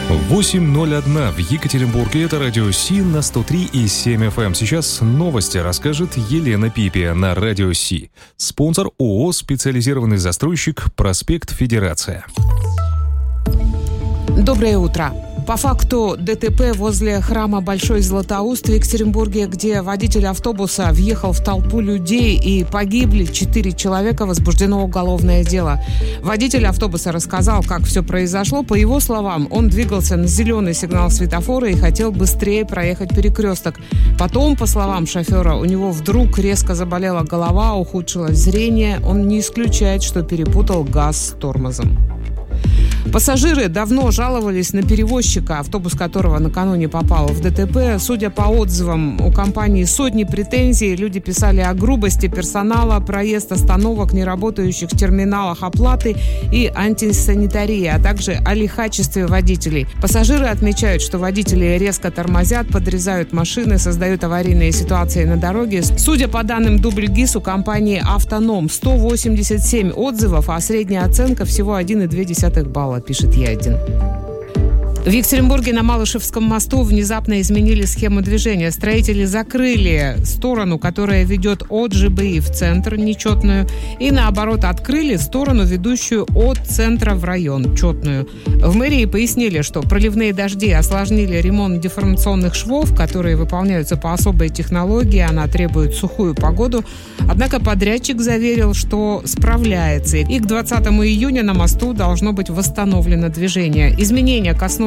8:01 в Екатеринбурге. Это радио Си на 103,7 FM. Сейчас новости расскажет Елена Пипи на радио Си. Спонсор ООО «Специализированный застройщик», проспект Федерация. Доброе утро. По факту ДТП возле храма Большой Златоуст в Екатеринбурге, где водитель автобуса въехал в толпу людей и погибли 4 человека, возбуждено уголовное дело. Водитель автобуса рассказал, как все произошло. По его словам, он двигался на зеленый сигнал светофора и хотел быстрее проехать перекресток. Потом, по словам шофера, у него вдруг резко заболела голова, ухудшилось зрение. Он не исключает, что перепутал газ с тормозом. Пассажиры давно жаловались на перевозчика, автобус которого накануне попал в ДТП. Судя по отзывам, у компании сотни претензий. Люди писали о грубости персонала, проезд остановок, неработающих терминалах оплаты и антисанитарии, а также о лихачестве водителей. Пассажиры отмечают, что водители резко тормозят, подрезают машины, создают аварийные ситуации на дороге. Судя по данным Дубльгиз, у компании «Автоном» 187 отзывов, а средняя оценка всего 1,2 балла, пишет Е1. В Екатеринбурге на Малышевском мосту внезапно изменили схему движения. Строители закрыли сторону, которая ведет от ЖБИ в центр, нечетную, и наоборот открыли сторону, ведущую от центра в район, четную. В мэрии пояснили, что проливные дожди осложнили ремонт деформационных швов, которые выполняются по особой технологии, она требует сухую погоду. Однако подрядчик заверил, что справляется, и к 20 июня на мосту должно быть восстановлено движение. Изменения коснулись